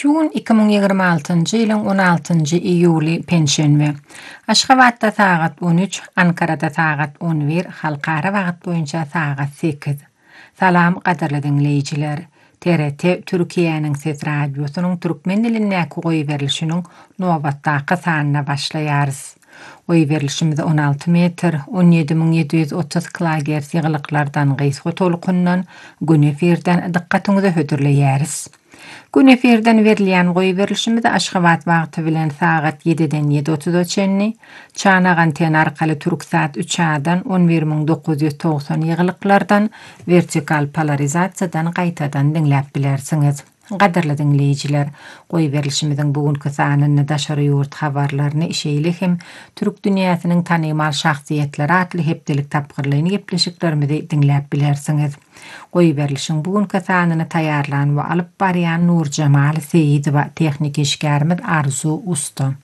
Şuun 2026-njy ýylyň 16-njy iýuly penşenbe. Aşgabatda sagat 13, Ankarada sagat 11, halkara wagt boýunça sagat 8. Salam gaderli dinleýijiler. TRT Türkiýanyň Ses Radiosynyň türkmen dilindäki goý berilişiniň nowatdaky sanyna başlaýarys. Goý berilişimiz 16 metr, 17730 kHz ýyglyklardan gysga tolkundan gün efirden dikkatiňizi hödürleýäris. Gün efirden berilýän goý berilişimiz Aşgabat wagty bilen sagat 7-den 7:30 Çanak anten arkaly Türksat 3A-dan 11990 ýyglyklardan vertikal polarizasiýadan gaýtadan dinläp bilersiňiz. Gaderli dinleýijiler, goý berilişimiziň bugünkü sanyny daşary ýurt habarlaryny işeýle hem türk dünýäsiniň tanymal şahsiýetleri atly hepdelik tapgyrlygyny gepleşiklerimizi dinläp bilersiňiz. Goý berilişiň bugünkü sanyny taýýarlan we alyp barýan Nurjamal Seýidowa, tehnik işgärimiz Arzu Usta.